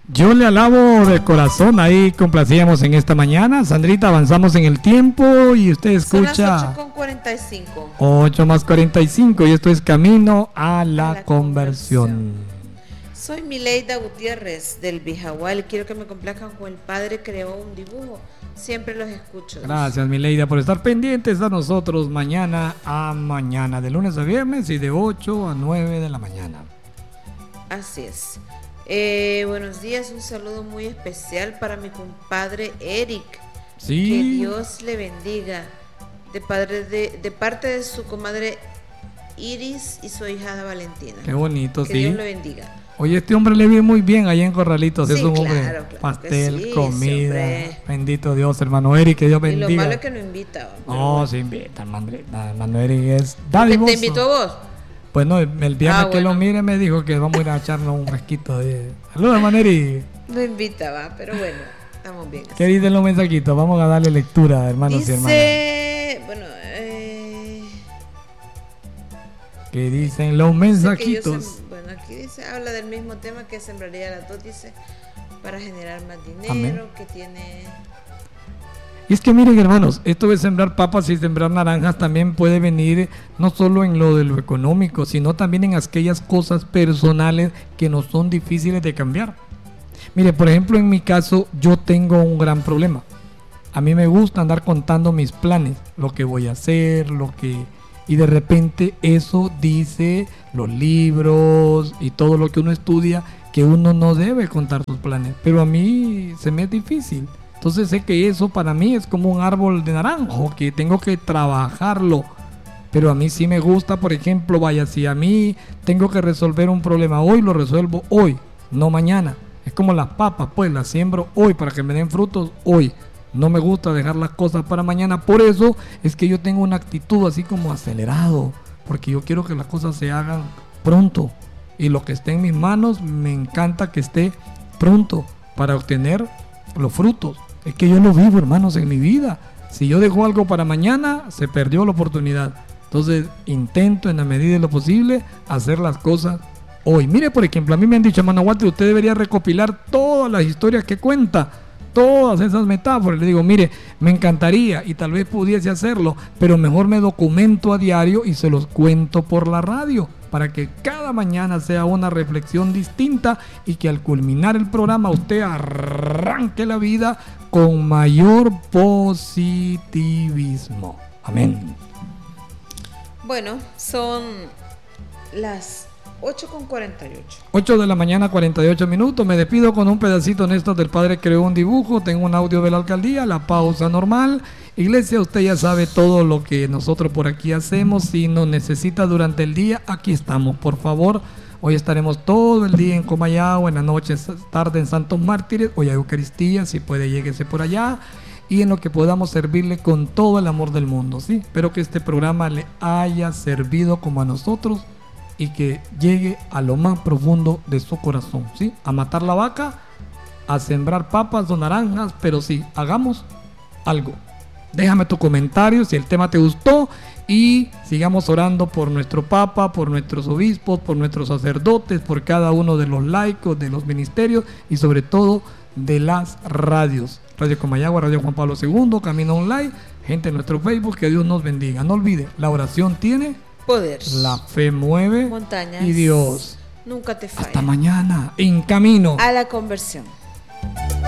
Yo le alabo de corazón, ahí complacíamos en esta mañana. Sandrita, avanzamos en el tiempo y usted escucha. Son las 8:45. 8 más 45 y esto es Camino a la Conversión. Soy Mileida Gutiérrez del Bijahual y quiero que me complazcan con El Padre Creó un Dibujo. Siempre los escucho. Gracias, Mileida, por estar pendientes a nosotros mañana a mañana, de lunes a viernes y de 8 a 9 de la mañana. Así es. Buenos días, un saludo muy especial para mi compadre Eric. Sí. Que Dios le bendiga. De parte de su comadre Iris y su hijada Valentina. Qué bonito, que sí. Dios le bendiga. Oye, este hombre le vi muy bien allá en Corralitos. Sí, es un hombre. claro Pastel, sí, comida. Bendito Dios, hermano Eric, que Dios bendiga. Y lo malo es que no invita. No, se invita, hermano Eric es dadivoso. ¿Te invitó a vos? Pues no, el viernes que lo mire me dijo que vamos a ir a echarnos un fresquito de... Saludos, hermano Eric. No invita, va, pero bueno, estamos bien. ¿Qué dicen los mensajitos? Vamos a darle lectura, hermanos y hermanas. Bueno, ¿qué dicen los mensajitos? Bueno, aquí dice, habla del mismo tema que sembraría las dos, dice, para generar más dinero. Amén. Que tiene... Y es que miren, hermanos, esto de sembrar papas y sembrar naranjas también puede venir no solo en lo de lo económico, sino también en aquellas cosas personales que nos son difíciles de cambiar. Mire, por ejemplo, en mi caso, yo tengo un gran problema. A mí me gusta andar contando mis planes, lo que voy a hacer, y de repente eso dice los libros y todo lo que uno estudia, que uno no debe contar sus planes. Pero a mí se me es difícil. Entonces sé que eso para mí es como un árbol de naranjo, que tengo que trabajarlo. Pero a mí sí me gusta, por ejemplo, vaya, si a mí tengo que resolver un problema hoy, lo resuelvo hoy, no mañana. Es como las papas, pues las siembro hoy para que me den frutos hoy. No me gusta dejar las cosas para mañana. Por eso es que yo tengo una actitud así como acelerado, porque yo quiero que las cosas se hagan pronto. Y lo que esté en mis manos, me encanta que esté pronto para obtener los frutos. Es que yo lo vivo, hermanos, en mi vida. Si yo dejo algo para mañana, se perdió la oportunidad. Entonces intento en la medida de lo posible hacer las cosas hoy. Mire, por ejemplo, a mí me han dicho, hermano Walter, usted debería recopilar todas las historias que cuenta, todas esas metáforas. Le digo, mire, me encantaría y tal vez pudiese hacerlo, pero mejor me documento a diario y se los cuento por la radio, para que cada mañana sea una reflexión distinta y que al culminar el programa usted arranque la vida con mayor positivismo. Amén. Bueno, son las 8:48. 8 de la mañana, 48 minutos. Me despido con un pedacito, Néstor, del Padre Creó un Dibujo. Tengo un audio de la alcaldía, la pausa normal. Iglesia, usted ya sabe todo lo que nosotros por aquí hacemos. Si nos necesita durante el día, aquí estamos, por favor. Hoy estaremos todo el día en Comayagua, en la noche, tarde en Santos Mártires. Hoy hay Eucaristía, si puede, lléguese por allá. Y en lo que podamos servirle con todo el amor del mundo, ¿sí? Espero que este programa le haya servido como a nosotros y que llegue a lo más profundo de su corazón, ¿sí? A matar la vaca, a sembrar papas o naranjas, pero sí, hagamos algo. Déjame tu comentario si el tema te gustó y sigamos orando por nuestro Papa, por nuestros obispos, por nuestros sacerdotes, por cada uno de los laicos, de los ministerios y sobre todo de las radios. Radio Comayagua, Radio Juan Pablo II, Camino Online, gente en nuestro Facebook, que Dios nos bendiga. No olvide, la oración tiene poder. La fe mueve montañas y Dios nunca te falla. Hasta mañana, en Camino a la Conversión.